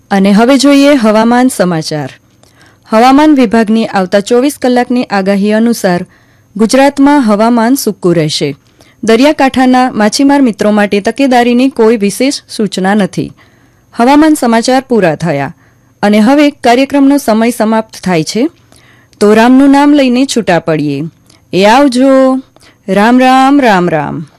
અને હવે જોઈએ હવામાન સમાચાર. હવામાન વિભાગની આવતા 24 કલાકની આગાહી અનુસાર ગુજરાતમાં હવામાન સૂકું રહેશે. દરિયાકાંઠાના માછીમાર મિત્રો માટે તકેદારીની કોઈ વિશેષ સૂચના નથી. હવામાન સમાચાર પૂરા થયા અને હવે કાર્યક્રમનો સમય સમાપ્ત થાય છે. તો રામનું નામ લઈને છૂટા પડીએ. એ આવજો. રામ રામ રામ રામ.